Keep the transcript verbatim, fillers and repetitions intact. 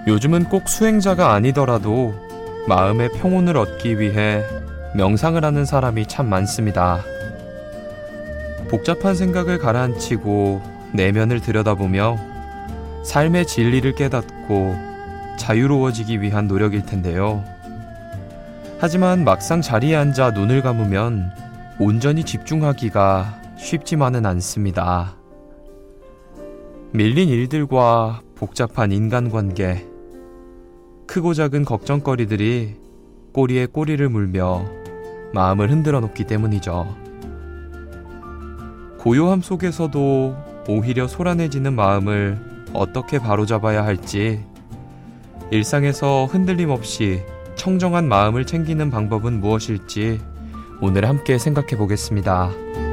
요즘은 꼭 수행자가 아니더라도 마음의 평온을 얻기 위해 명상을 하는 사람이 참 많습니다. 복잡한 생각을 가라앉히고 내면을 들여다보며 삶의 진리를 깨닫고 자유로워지기 위한 노력일 텐데요. 하지만 막상 자리에 앉아 눈을 감으면 온전히 집중하기가 쉽지만은 않습니다. 밀린 일들과 복잡한 인간관계, 크고 작은 걱정거리들이 꼬리에 꼬리를 물며 마음을 흔들어 놓기 때문이죠. 고요함 속에서도 오히려 소란해지는 마음을 어떻게 바로잡아야 할지, 일상에서 흔들림 없이 청정한 마음을 챙기는 방법은 무엇일지 오늘 함께 생각해 보겠습니다.